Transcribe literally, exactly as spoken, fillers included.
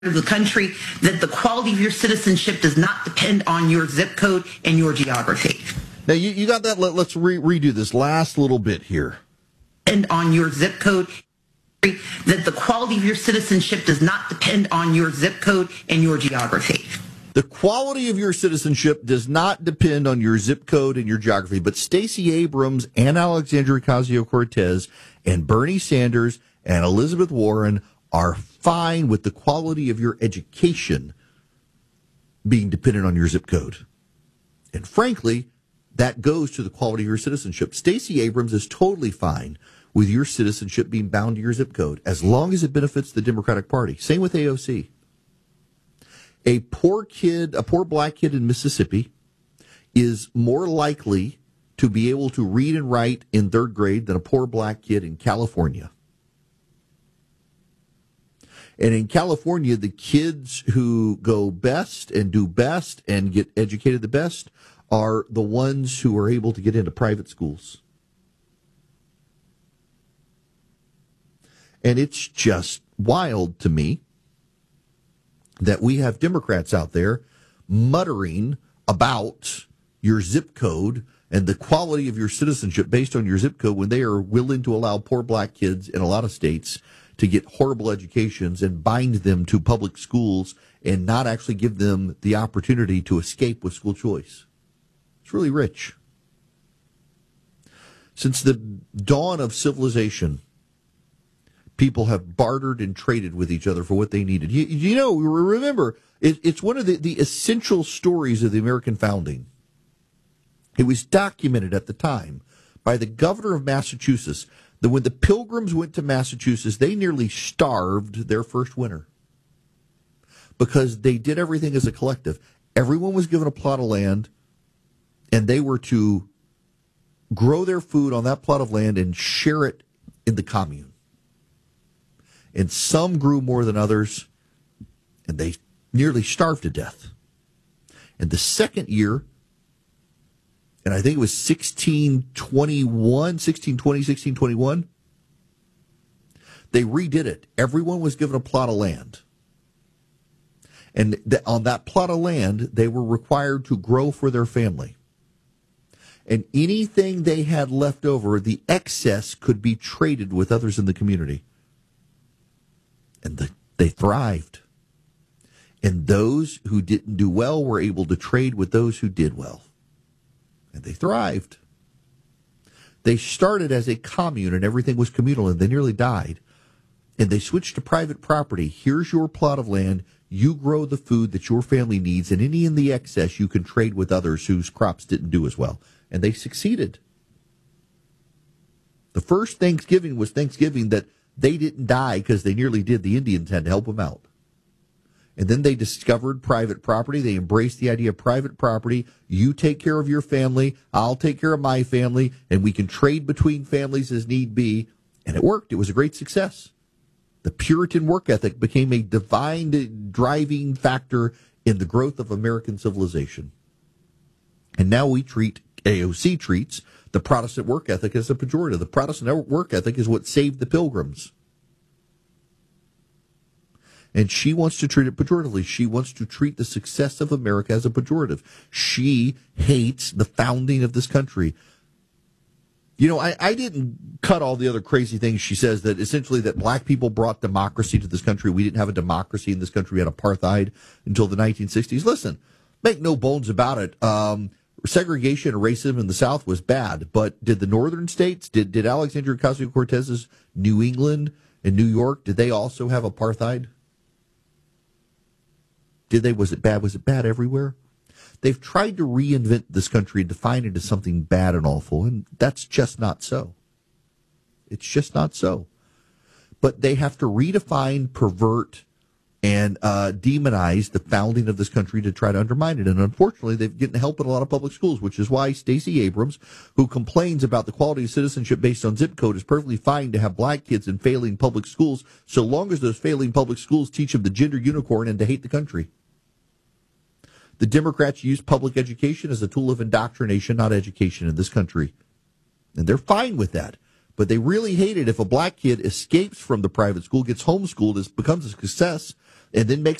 of the country, that the quality of your citizenship does not depend on your zip code and your geography. Now, you, you got that. Let, let's re- redo this last little bit here. And on your zip code, that the quality of your citizenship does not depend on your zip code and your geography. The quality of your citizenship does not depend on your zip code and your geography. But Stacey Abrams and Alexandria Ocasio-Cortez and Bernie Sanders and Elizabeth Warren are fine with the quality of your education being dependent on your zip code. And frankly, that goes to the quality of your citizenship. Stacey Abrams is totally fine with your citizenship being bound to your zip code, as long as it benefits the Democratic Party. Same with A O C. A poor kid, a poor black kid in Mississippi is more likely to be able to read and write in third grade than a poor black kid in California. And in California, the kids who go best and do best and get educated the best are the ones who are able to get into private schools. And it's just wild to me that we have Democrats out there muttering about your zip code and the quality of your citizenship based on your zip code when they are willing to allow poor black kids in a lot of states to get horrible educations and bind them to public schools and not actually give them the opportunity to escape with school choice. It's really rich. Since the dawn of civilization, people have bartered and traded with each other for what they needed. You, you know, remember, it, it's one of the, the essential stories of the American founding. It was documented at the time by the governor of Massachusetts that when the Pilgrims went to Massachusetts, they nearly starved their first winter because they did everything as a collective. Everyone was given a plot of land, and they were to grow their food on that plot of land and share it in the commune. And some grew more than others, and they nearly starved to death. And the second year, and I think it was sixteen twenty-one, sixteen twenty, sixteen twenty-one, they redid it. Everyone was given a plot of land. And th- on that plot of land, they were required to grow for their family. And anything they had left over, the excess could be traded with others in the community. And the, they thrived. And those who didn't do well were able to trade with those who did well. And they thrived. They started as a commune and everything was communal, and they nearly died. And they switched to private property. Here's your plot of land. You grow the food that your family needs, and any in the excess you can trade with others whose crops didn't do as well. And they succeeded. The first Thanksgiving was Thanksgiving that they didn't die because they nearly did. The Indians had to help them out. And then they discovered private property. They embraced the idea of private property. You take care of your family. I'll take care of my family. And we can trade between families as need be. And it worked. It was a great success. The Puritan work ethic became a divine driving factor in the growth of American civilization. And now we treat, A O C treats, the Protestant work ethic as a pejorative. The Protestant work ethic is what saved the Pilgrims. And she wants to treat it pejoratively. She wants to treat the success of America as a pejorative. She hates the founding of this country. You know, I, I didn't cut all the other crazy things she says, that essentially that black people brought democracy to this country. We didn't have a democracy in this country. We had apartheid until the nineteen sixties. Listen, make no bones about it. Um, segregation and racism in the South was bad, but did the northern states, did, did Alexandria Ocasio-Cortez's New England and New York, did they also have apartheid? Did they? Was it bad? Was it bad everywhere? They've tried to reinvent this country and define it as something bad and awful, and that's just not so. It's just not so. But they have to redefine, pervert, and uh, demonize the founding of this country to try to undermine it. And unfortunately, they've getting help in a lot of public schools, which is why Stacey Abrams, who complains about the quality of citizenship based on zip code, is perfectly fine to have black kids in failing public schools, so long as those failing public schools teach them the gender unicorn and to hate the country. The Democrats use public education as a tool of indoctrination, not education in this country. And they're fine with that. But they really hate it if a black kid escapes from the private school, gets homeschooled, is, becomes a success, and then make